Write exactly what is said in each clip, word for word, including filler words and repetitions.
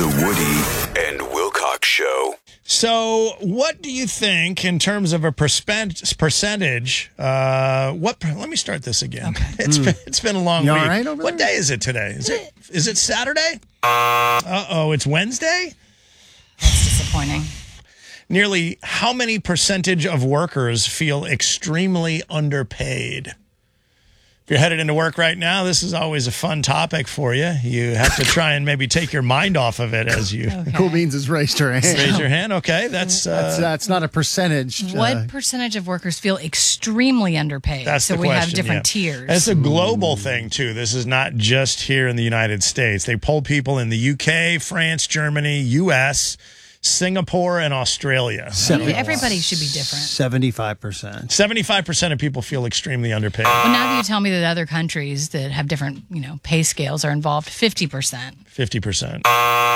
The Woody and Wilcox Show. So, what do you think in terms of a perspe- percentage? Uh, what? Let me start this again. Okay. It's mm. been it's been a long You week. all right over what there? day is it today? Is it is it Saturday? Uh oh, it's Wednesday. That's disappointing. Nearly how many percentage of workers feel extremely underpaid? If you're headed into work right now, this is always a fun topic for you. You have to try and maybe take your mind off of it as you Okay. Cool Beans has raised her hand. raise your hand. Okay, that's uh, That's, that's not a percentage. What uh, percentage of workers feel extremely underpaid? That's so the we question, have different yeah. tiers. It's a global thing, too. This is not just here in the United States. They polled people in the U K, France, Germany, U S, Singapore, and Australia. seventy- Everybody should be different. seventy-five percent. seventy-five percent of people feel extremely underpaid. Well, now that you tell me that other countries that have different, you know, pay scales are involved, fifty percent. fifty percent.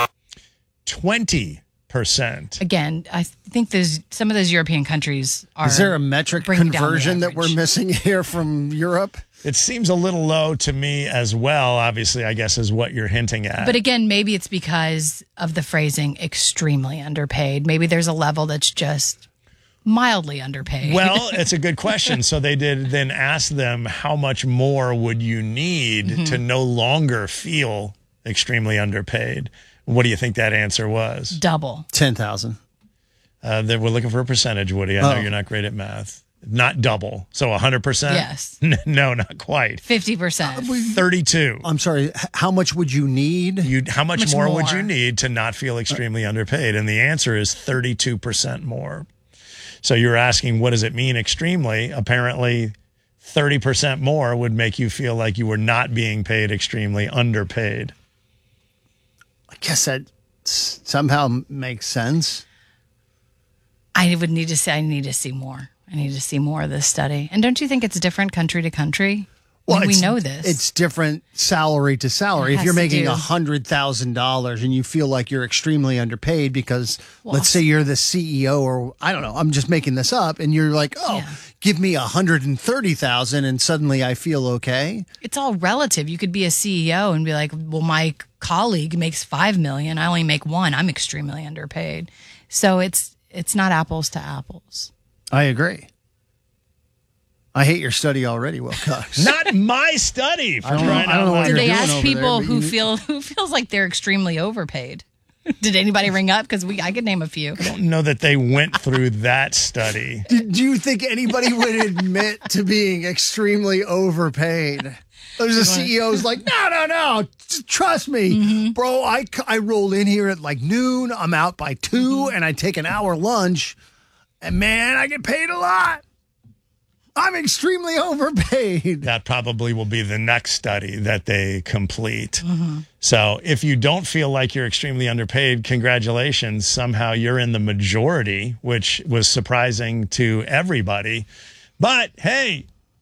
twenty percent. Again, I think those some of those European countries are. Is there a metric bringing down the conversion that we're average. missing here from Europe? It seems a little low to me as well, obviously, I guess, is what you're hinting at. But again, maybe it's because of the phrasing extremely underpaid. Maybe there's a level that's just mildly underpaid. Well, it's a good question. So they did then ask them, how much more would you need Mm-hmm. to no longer feel extremely underpaid? What do you think that answer was? double. ten thousand. Uh, they were looking for a percentage, Woody. I know Oh. you're not great at math. Not double. So one hundred percent? Yes. No, not quite. fifty percent. thirty-two. I'm sorry. h- How much would you need? You, how much, Much more, would more. you need to not feel extremely underpaid? And the answer is thirty-two percent more. So you're asking, what does it mean extremely? Apparently, thirty percent more would make you feel like you were not being paid extremely underpaid. I guess that s- somehow m- makes sense. I would need to say I need to see more. I need to see more of this study. And don't you think it's different country to country? I mean, we it's- know this. It's different salary to salary. It If you're has to making do- one hundred thousand dollars and you feel like you're extremely underpaid because, Well, let's say you're the C E O or I don't know, I'm just making this up, and you're like, oh, Yeah. give me one hundred thirty thousand dollars and suddenly I feel okay. it's all relative. You could be a C E O and be like, well, my colleague makes five million. I only make one. I'm extremely underpaid. So it's it's not apples to apples. I agree. I hate your study already, Wilcox. Not my study, for I don't know- crying I don't out know what loud. Did you're they doing ask over people there, but who you- feel who feels like they're extremely overpaid? Did anybody ring up? Because we I could name a few. I don't know that they went through that study. Do do you think anybody would admit to being extremely overpaid? There's a C E O's like, no, no, no, just trust me, bro. I, c- I roll in here at like noon. I'm out by two, and I take an hour lunch, and man, I get paid a lot. I'm extremely overpaid. That probably will be the next study that they complete. So if you don't feel like you're extremely underpaid, congratulations. Somehow you're in the majority, which was surprising to everybody. But hey,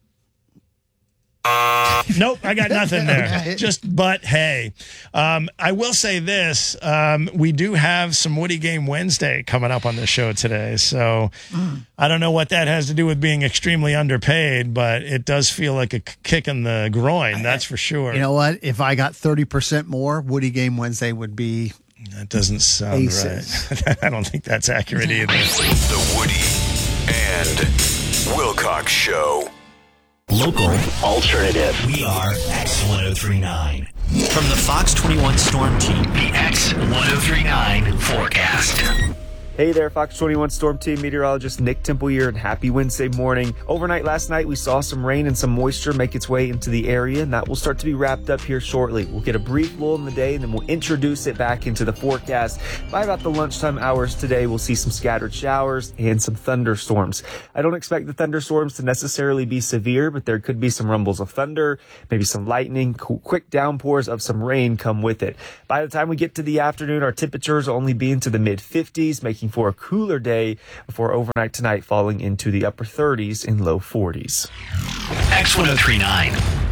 nope, I got nothing there. Just but hey. Um, I will say this. Um, we do have some Woody Game Wednesday coming up on the show today. So I don't know what that has to do with being extremely underpaid, but it does feel like a k- kick in the groin. That's for sure. You know what? If I got thirty percent more, Woody Game Wednesday would be That doesn't sound Aces. right. I don't think that's accurate either. The Woody and Wilcox Show. Local alternative. We are X ten thirty-nine. From the Fox twenty-one Storm Team, the X ten thirty-nine forecast. Hey there, Fox twenty-one Storm Team meteorologist Nick Temple here, and happy Wednesday morning. Overnight last night, we saw some rain and some moisture make its way into the area, and that will start to be wrapped up here shortly. We'll get a brief lull in the day, and then we'll introduce it back into the forecast. By about the lunchtime hours today, we'll see some scattered showers and some thunderstorms. I don't expect the thunderstorms to necessarily be severe, but there could be some rumbles of thunder, maybe some lightning, qu- quick downpours of some rain come with it. By the time we get to the afternoon, our temperatures will only be into the mid fifties, making for a cooler day before overnight tonight falling into the upper thirties and low forties. X ten thirty-nine.